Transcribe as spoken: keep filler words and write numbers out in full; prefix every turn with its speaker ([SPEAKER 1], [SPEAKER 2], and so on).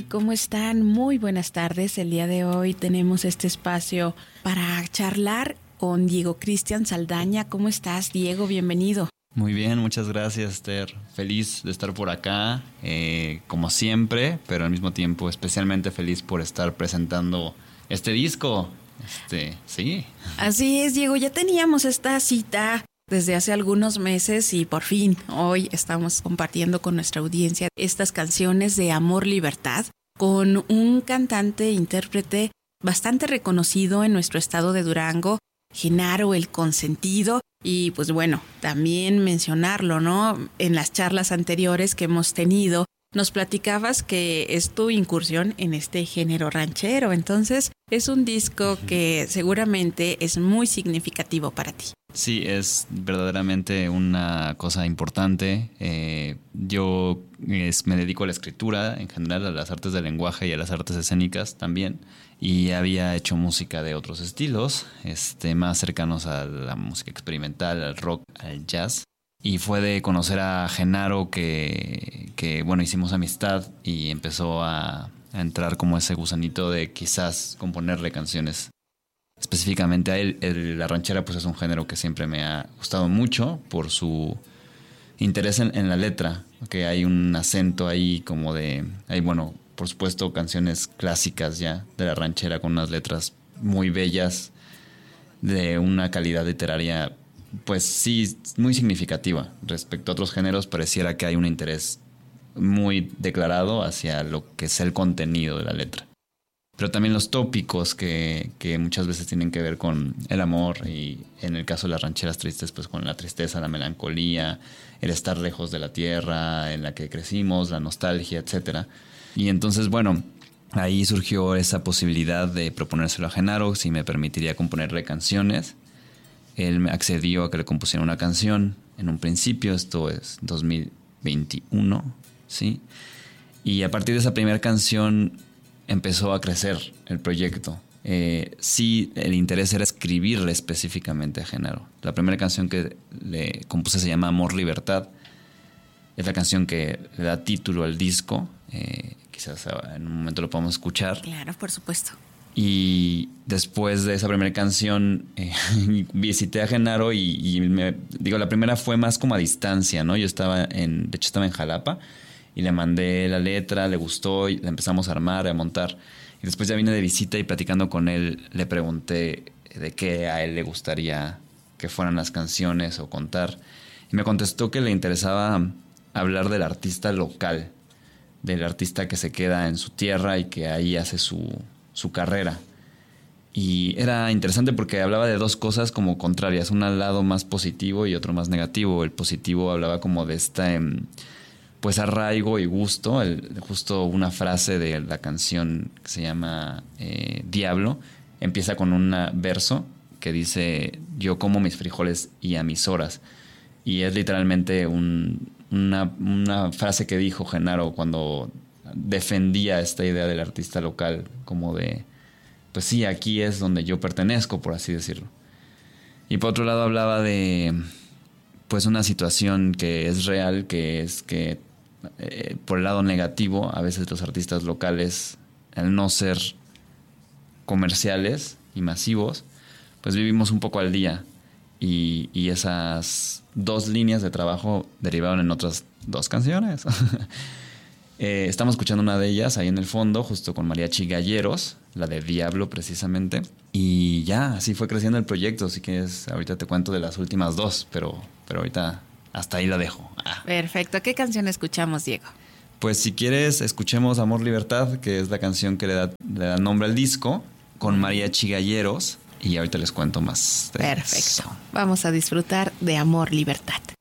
[SPEAKER 1] tal? ¿Cómo están? Muy buenas tardes. El día de hoy tenemos este espacio para charlar con Diego Cristian Saldaña. ¿Cómo estás, Diego? Bienvenido.
[SPEAKER 2] Muy bien, muchas gracias, Esther. Feliz de estar por acá, eh, como siempre, pero al mismo tiempo especialmente feliz por estar presentando este disco. Este, sí.
[SPEAKER 1] Así es, Diego. Ya teníamos esta cita desde hace algunos meses y por fin hoy estamos compartiendo con nuestra audiencia estas canciones de Amor Libertad con un cantante e intérprete bastante reconocido en nuestro estado de Durango, Genaro el Consentido. Y pues bueno, también mencionarlo, ¿no? En las charlas anteriores que hemos tenido, nos platicabas que es tu incursión en este género ranchero. Entonces, es un disco que seguramente es muy significativo para ti.
[SPEAKER 2] Sí, es verdaderamente una cosa importante. Eh, yo es, me dedico a la escritura, en general a las artes del lenguaje y a las artes escénicas también. Y había hecho música de otros estilos, este, más cercanos a la música experimental, al rock, al jazz. Y fue de conocer a Genaro que, que bueno, hicimos amistad y empezó a, a entrar como ese gusanito de quizás componerle canciones específicamente a él. El, la ranchera pues es un género que siempre me ha gustado mucho por su interés en, en la letra, que hay un acento ahí como de, hay bueno, por supuesto canciones clásicas ya de la ranchera con unas letras muy bellas, de una calidad literaria pues sí muy significativa. Respecto a otros géneros pareciera que hay un interés muy declarado hacia lo que es el contenido de la letra. Pero también los tópicos que, que muchas veces tienen que ver con el amor y en el caso de las rancheras tristes, pues con la tristeza, la melancolía, el estar lejos de la tierra en la que crecimos, la nostalgia, etcétera. Y entonces, bueno, ahí surgió esa posibilidad de proponérselo a Genaro, si me permitiría componerle canciones. Él me accedió a que le compusiera una canción en un principio, esto es dos mil veintiuno, ¿sí? Y a partir de esa primera canción empezó a crecer el proyecto. Eh, sí, el interés era escribirle específicamente a Genaro. La primera canción que le compuse se llama Amor Libertad. Es la canción que le da título al disco. Eh, quizás en un momento lo podamos escuchar.
[SPEAKER 1] Claro, por supuesto.
[SPEAKER 2] Y después de esa primera canción eh, visité a Genaro y, y me, digo, la primera fue más como a distancia, ¿no? Yo estaba en, de hecho estaba en Jalapa y le mandé la letra, le gustó y la empezamos a armar, a montar. Y después ya vine de visita y platicando con él le pregunté de qué a él le gustaría que fueran las canciones o contar. Y me contestó que le interesaba hablar del artista local, del artista que se queda en su tierra y que ahí hace su... su carrera. Y era interesante porque hablaba de dos cosas como contrarias, un al lado más positivo y otro más negativo. El positivo hablaba como de este pues arraigo y gusto. El, justo una frase de la canción que se llama eh, Diablo empieza con un verso que dice: yo como mis frijoles y a mis horas. Y es literalmente un, una, una frase que dijo Genaro cuando defendía esta idea del artista local, como de, pues sí, aquí es donde yo pertenezco, por así decirlo. Y por otro lado hablaba de, pues una situación que es real, que es que eh, por el lado negativo, a veces los artistas locales, al no ser comerciales y masivos, pues vivimos un poco al día. Y, y esas dos líneas de trabajo derivaron en otras dos canciones. Eh, estamos escuchando una de ellas ahí en el fondo, justo con Mariachi Galleros, la de Diablo precisamente. Y ya, así fue creciendo el proyecto. Así que es, ahorita te cuento de las últimas dos, pero, pero ahorita hasta ahí la dejo. Ah.
[SPEAKER 1] Perfecto. ¿Qué canción escuchamos, Diego?
[SPEAKER 2] Pues si quieres, escuchemos Amor Libertad, que es la canción que le da, le da nombre al disco, con Mariachi Galleros. Y ahorita les cuento más de
[SPEAKER 1] Perfecto.
[SPEAKER 2] eso.
[SPEAKER 1] Vamos a disfrutar de Amor Libertad.